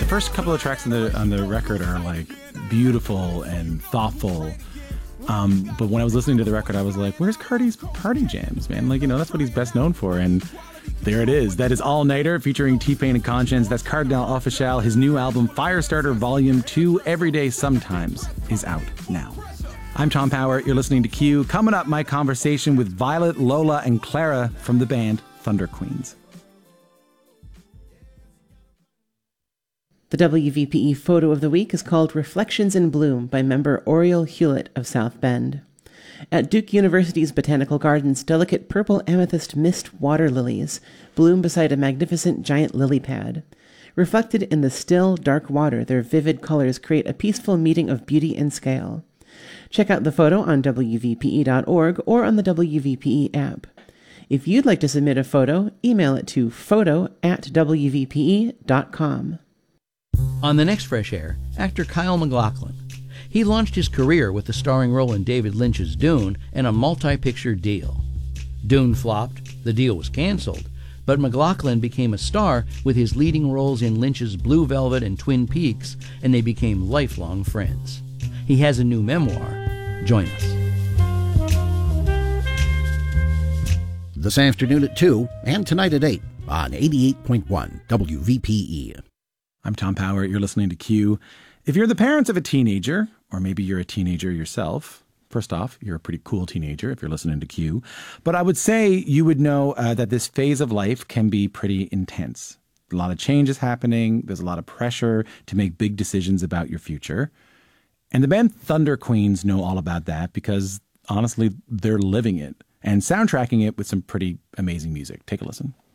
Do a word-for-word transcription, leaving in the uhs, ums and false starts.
first couple of tracks on the on the record are like beautiful and thoughtful. Um, but when I was listening to the record, I was like, where's Cardi's party jams, man? Like, you know, that's what he's best known for. And there it is. That is All Nighter featuring T-Pain and Conscience. That's Cardinal Offishall. His new album, Firestarter Volume two, Everyday Sometimes, is out now. I'm Tom Power. You're listening to Q. Coming up, my conversation with Violet, Lola, and Clara from the band Thunder Queens. The W V P E photo of the week is called Reflections in Bloom by member Oriel Hewlett of South Bend. At Duke University's Botanical Gardens, delicate purple amethyst mist water lilies bloom beside a magnificent giant lily pad. Reflected in the still, dark water, their vivid colors create a peaceful meeting of beauty and scale. Check out the photo on W V P E dot org or on the W V P E app. If you'd like to submit a photo, email it to photo at W V P E dot com. On the next Fresh Air, actor Kyle MacLachlan. He launched his career with the starring role in David Lynch's Dune and a multi-picture deal. Dune flopped, the deal was canceled, but MacLachlan became a star with his leading roles in Lynch's Blue Velvet and Twin Peaks, and they became lifelong friends. He has a new memoir. Join us. This afternoon at two and tonight at eight on eighty-eight point one W V P E. I'm Tom Power. You're listening to Q. If you're the parents of a teenager, or maybe you're a teenager yourself, first off, you're a pretty cool teenager if you're listening to Q. But I would say you would know uh, that this phase of life can be pretty intense. A lot of change is happening. There's a lot of pressure to make big decisions about your future. And the band Thunder Queens know all about that because, honestly, they're living it and soundtracking it with some pretty amazing music. Take a listen.